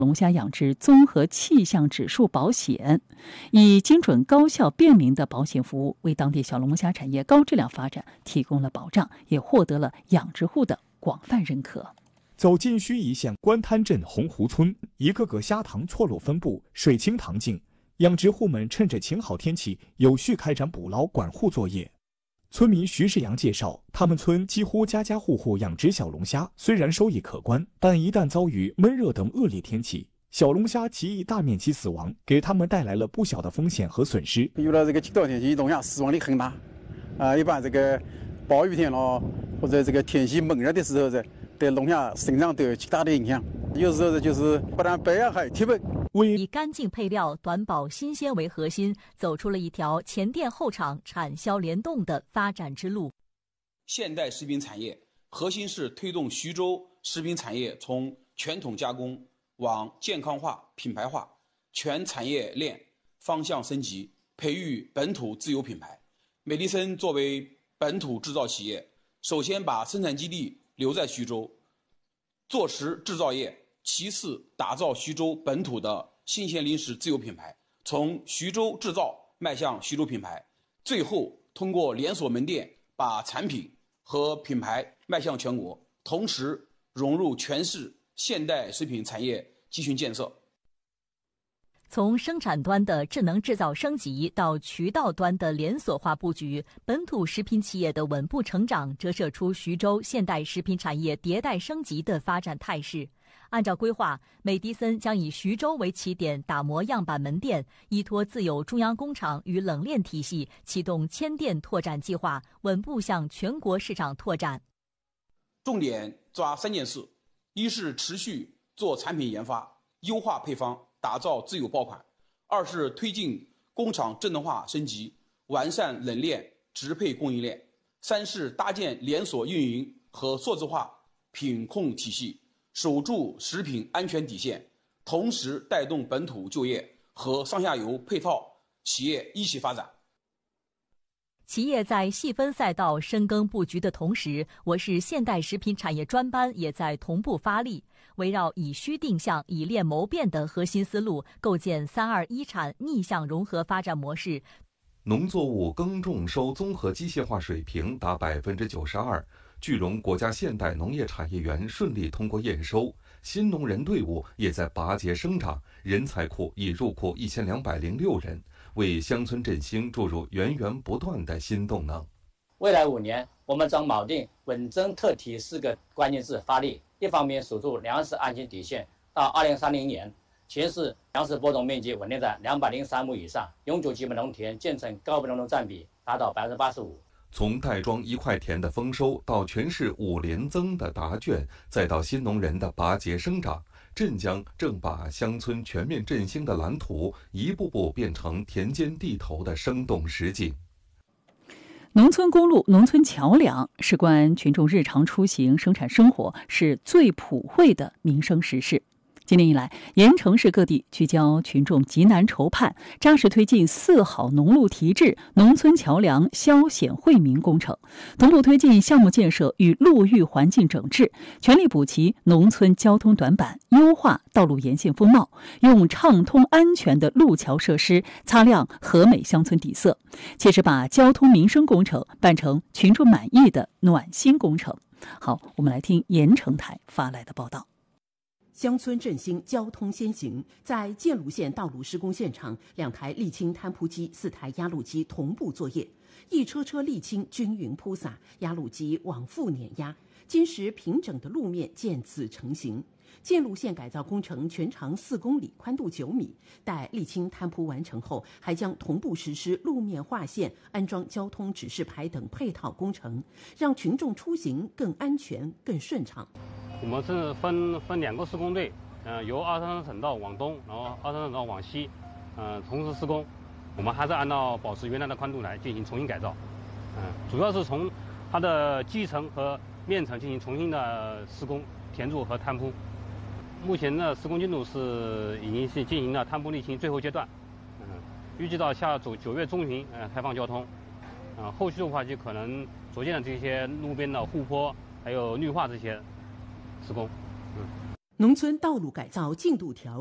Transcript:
龙虾养殖综合气象指数保险，以精准、高效、便民的保险服务，为当地小龙虾产业高质量发展提供了保障，也获得了养殖户的广泛认可。 走进盱眙县官滩镇洪湖村，一个个虾塘错落分布，水清塘静，养殖户们趁着晴好天气，有序开展捕捞管护作业。村民徐世阳介绍，他们村几乎家家户户养殖小龙虾，虽然收益可观，但一旦遭遇闷热等恶劣天气，小龙虾极易大面积死亡，给他们带来了不小的风险和损失。 遇到这个极端天气，龙虾死亡率很大。一般这个暴雨天咯，或者这个天气闷热的时候，对龙虾生长都有极大的影响。有时候就是不但白养还贴本。 以干净配料、短保新鲜为核心，走出了一条前店后厂、产销联动的发展之路。 现代食品产业核心是推动徐州食品产业从传统加工往健康化、品牌化全产业链方向升级，培育本土自有品牌。美丽森作为本土制造企业，首先把生产基地留在徐州，做实制造业。其次，打造徐州本土的新鲜零食自有品牌，从徐州制造迈向徐州品牌，最后通过连锁门店把产品和品牌迈向全国，同时融入全市现代食品产业集群建设。 从生产端的智能制造升级到渠道端的连锁化布局，本土食品企业的稳步成长，折射出徐州现代食品产业迭代升级的发展态势。按照规划，美迪森将以徐州为起点，打磨样板门店，依托自有中央工厂与冷链体系，启动千店拓展计划，稳步向全国市场拓展。 重点抓3件事：一是持续做产品研发，优化配方，打造自有爆款；二是推进工厂智能化升级，完善冷链直配供应链；三是搭建连锁运营和数字化品控体系，守住食品安全底线，同时带动本土就业和上下游配套企业一起发展。 企业在细分赛道深耕布局的同时，我市现代食品产业专班也在同步发力，围绕以需定向、以链谋变的核心思路，构建3-2-1产逆向融合发展模式。 农作物耕种收综合机械化水平达92%，聚荣国家现代农业产业园顺利通过验收，新农人队伍也在拔节生长，人才库已入库1206人，为乡村振兴注入源源不断的新动能。 未来5年，我们将锚定稳增特提4个关键字发力，一方面守住粮食安全底线，到2030年，全市粮食播种面积稳定在203亩以上，永久基本农田建成高本农占比达到85%。 从袋装1块田的丰收，到全市5连增的答卷，再到新农人的拔节生长，镇江正把乡村全面振兴的蓝图一步步变成田间地头的生动实景。 农村公路、农村桥梁事关群众日常出行、生产生活，是最普惠的民生实事。今年以来，盐城市各地聚焦群众急难愁盼，扎实推进4好农路提质、农村桥梁消险惠民工程，同步推进项目建设与路域环境整治，全力补齐农村交通短板，优化道路沿线风貌，用畅通安全的路桥设施擦亮和美乡村底色，切实把交通民生工程办成群众满意的暖心工程。好，我们来听盐城台发来的报道。 乡村振兴，交通先行。在建鲁县道路施工现场，2台沥青摊铺机、4台压路机同步作业，一车车沥青均匀铺洒，压路机往复碾压，坚实平整的路面渐次成型。建鲁县改造工程全长4公里，宽度9米。待沥青摊铺完成后，还将同步实施路面划线、安装交通指示牌等配套工程，让群众出行更安全、更顺畅。 我们是分2个施工队，由23省道往东，然后23省道往西，同时施工。我们还是按照保持原来的宽度来进行重新改造，主要是从它的基层和面层进行重新的施工、填筑和摊铺。目前的施工进度是已经是进行了摊铺沥青最后阶段，预计到9月中旬开放交通，后续的话就可能逐渐的这些路边的护坡还有绿化这些施工。 农村道路改造进度条